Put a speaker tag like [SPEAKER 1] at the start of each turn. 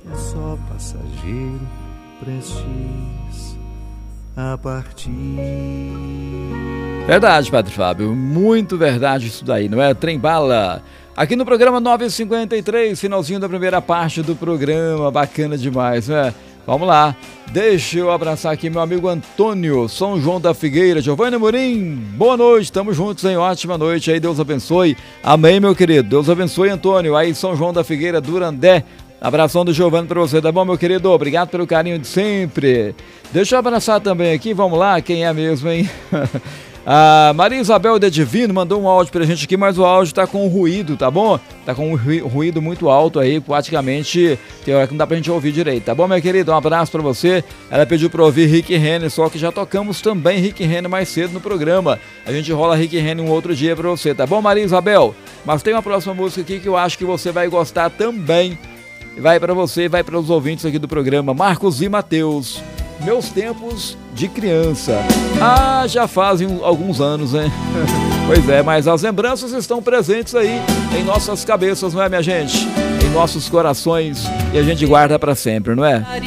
[SPEAKER 1] é só passageiro, prestes a partir.
[SPEAKER 2] Verdade, Padre Fábio, muito verdade isso daí, não é? Trem bala. Aqui no programa 953, finalzinho da primeira parte do programa, bacana demais, né? Vamos lá, deixa eu abraçar aqui meu amigo Antônio, São João da Figueira, Giovanni Amorim, boa noite, tamo juntos, hein? Ótima noite aí, Deus abençoe, amém, meu querido, Deus abençoe, Antônio, aí São João da Figueira, Durandé, abração do Giovanni pra você, tá bom, meu querido? Obrigado pelo carinho de sempre. Deixa eu abraçar também aqui, vamos lá, quem é mesmo, hein? A Maria Isabel de Divino mandou um áudio pra gente aqui, mas o áudio tá com ruído, tá bom? Tá com um ruído muito alto aí, praticamente, tem hora que não dá pra gente ouvir direito, tá bom, minha querida? Um abraço pra você. Ela pediu pra ouvir Rick Renner, só que já tocamos também Rick Renner mais cedo no programa. A gente rola Rick Renner um outro dia pra você, tá bom, Maria Isabel? Mas tem uma próxima música aqui que eu acho que você vai gostar também. Vai pra você, vai para os ouvintes aqui do programa, Marcos e Mateus. Meus tempos de criança. Ah, já fazem alguns anos, hein? Pois é, mas as lembranças estão presentes aí em nossas cabeças, não é, minha gente? Em nossos corações, e a gente guarda pra sempre, não é?